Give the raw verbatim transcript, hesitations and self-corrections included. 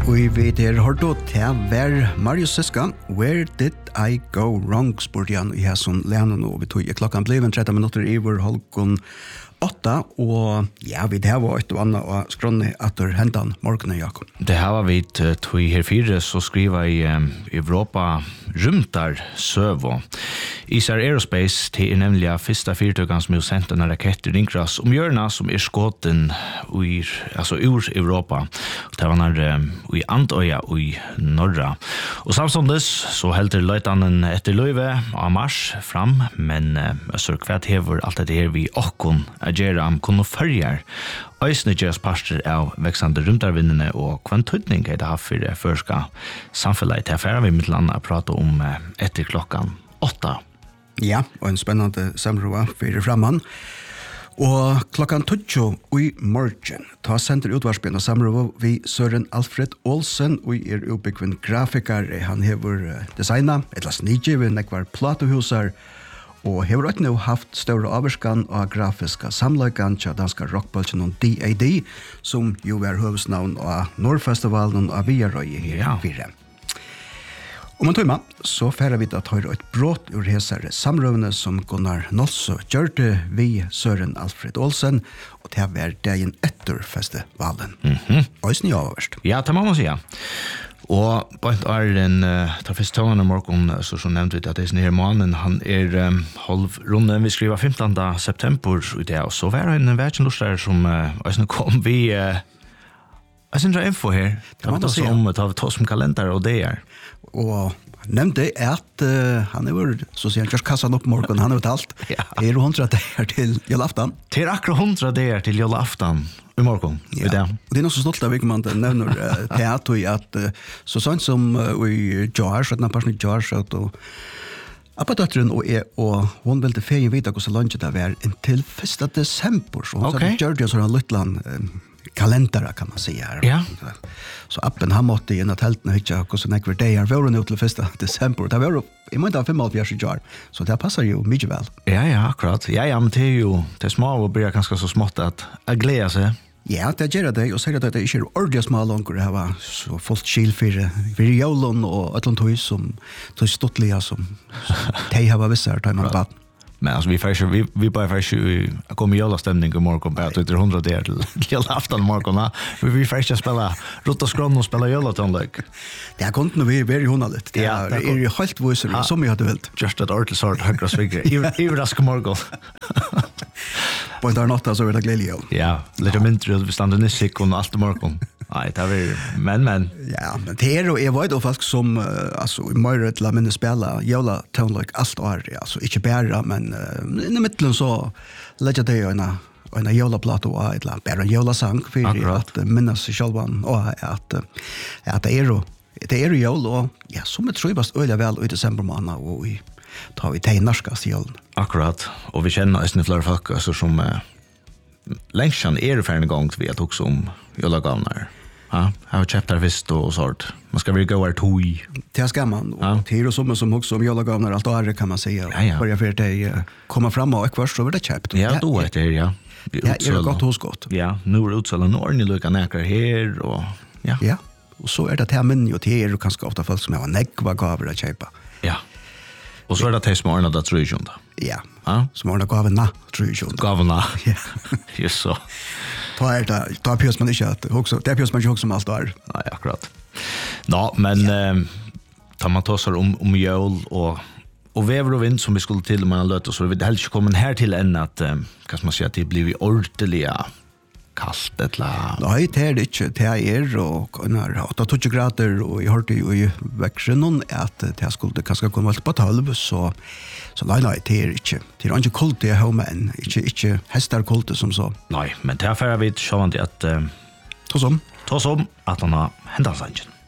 og vi der hørte til hver Marius Siska, Where Did I Go Wrong, spurte han i hæsson Lennon, og vi tog i klokken ble tretti minutter i vår halvgån åtta, og ja, vi det var et og annet og skrånne etter hendan morgenen, Jakob. Det her var vi tog her fire, så skriver i um, Europa rymtar søvo. Isar Aerospace til er nemlig første fyrtøkene som er sendt en rakett i Ringras om hjørna som er skåten ur, altså ur Europa. Det var nær um, i Andøya og i Norra. Og samtidig så helter løytanen etter løyve av mars fram, men uh, så kvart hever alt det her vi okkon agera om kunne følger Øysene gjøres parster av veksande rymdarvinnene og kvantutning er det her for det første samfunnet til affæren vi med til å prate om etter klokken åtta. Ja, og en spennende samråd for fremman. Og klokken tjugo i morgen ta sender utvarspen og samråd vi Søren Alfred Olsen og er oppbyggven grafiker. Han hever designet, et la snidgiven, ekvar platehusar, og hever også nå haft større averskan av grafiska samløykan til danska rockbølgen og D A D, som jo er høvesnavn av Nordfestivalen og Viarøy her i fire. Om en tøyma, så færer vi at høyre et brått ur hesare samrøvene som Gunnar Nolso gjørte vi Søren Alfred Olsen, og til å være dagen etter festivalen. Mhm. Og snitt avverst. Ja, det må man sige. Og bant er en uh, ta første tålen av morgen, så, så nevnte vi at det er sånn her måneden, han er um, halv runde, vi skriver femtende september i det, og så var det en verden lustere som uh, kom vi, uh, jeg synes det er info her, ta vi ta om, ta vi ta som kalender og det er. Og nevnte at uh, han er vår, så sier han just kassan opp morgen, han har talt, ja. Det er hundra dager til julaftan. Det er akkurat hundra dager til julaftan i morgen. Ja. Og det er noe så stolt av ikke man nevner uh, teater at uh, så sånn som uh, i Jar, så denne personen Jar, så at og Appadøtteren og jeg, og hun ville feien vite hvordan lunsje det var inntil første desember, så hun okay. sa gjør det sånn lytland um, kalendere, kan man si her. Ja. Så appen han måtte inn i teltene ikke hvordan jeg var det her, var hun jo til første desember. Det var jo, jeg må ikke ha fem og halvfjerds år, så det passer jo mye vel. Ja, ja, akkurat. Ja, ja, men det er jo, det er små og blir ganske så smått at jeg gleder seg. Ja, det gjør det, og sier at det ikke er ordentlig små langer, det var så fullt skil for, for jævlen og et eller annet hus som tog stortlige som de har visst her, tar man på. Men alltså vi får vi vi bara får komma i alla stämning i morgon på att det är hundra där till hela afton morgon. Vi vi får ju spela rotta skron och spela jöla tonlök. Det har kommit nu vi är hundraligt. Det är ju helt visst som jag hade vilt. Just att ortal sort högra svigge. I rask morgon. På en dag natt så är det glädje. Ja, lite mindre vi stannar i sekund allt morgon. Nej, det är men men. Ja, men det är och jag var då faktiskt som uh, alltså i morgon till att minna spela jöla tonlök allt år, alltså inte bara men uh, i mitten så lägger det ju en en jolaplatta och ett la bara jolasång för att minnas sig själva och att att det är då det är jol och ja som det tror jag bast öliga väl i december månad och vi tar vi till norska julen. Akkurat, och vi känner oss nu flera folk alltså som uh, längtan är det för en gång vi att också om jolagavnar. Ja, jag har köpt där visst och sånt. Man ska väl gå vart toj. Det ska man. Och det är som som också om jolagavnar allt år kan man säga. Ja, ja. Börja för det komma fram och kvar så blir det köpt. Ja, då är det ja. Ja, är det gott hos gott. Ja, nu är det utsala norrni lucka näkar här och ja. Ja. Och så är det här men ju till och kanske ofta folk som har näckva gaver att köpa. Ja. Och så är det till smarna där tror jag inte. Ja. Ja. Smarna gaverna tror jag inte. Gaverna. Ja. Just så. Ta är det ta pjus man inte att också det pjus man ju också om allt där. Nej, akkurat. Nå, men ja. eh tar man tossar om om jul och och väver och vind som vi skulle till man låt oss så vi det helt inte kommer här till än att eh, kan man säga att det blir vi ordentliga kallt eller nej det är det inte det är och när åtta grader och jag hörde ju i växeln att det skulle kanske komma på tolv så så nej nej det är inte det är inte kallt det hemma än inte inte hästar kallt som så nej men därför är vi självant att eh, ta som ta som att han har hänt sanningen.